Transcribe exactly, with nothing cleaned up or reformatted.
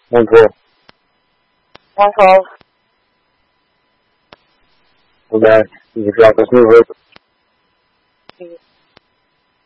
One twelve. One twelve. We're back. You can drop us new hook.